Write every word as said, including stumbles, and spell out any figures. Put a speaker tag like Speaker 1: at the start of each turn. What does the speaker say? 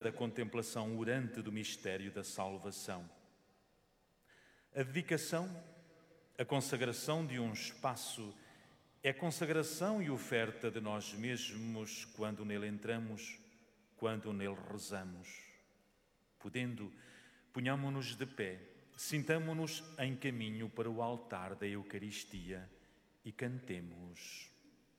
Speaker 1: da contemplação orante do mistério da salvação. A dedicação, a consagração de um espaço, é consagração e oferta de nós mesmos quando nele entramos, quando nele rezamos. Podendo, ponhamo-nos de pé, sintamo-nos em caminho para o altar da Eucaristia e cantemos.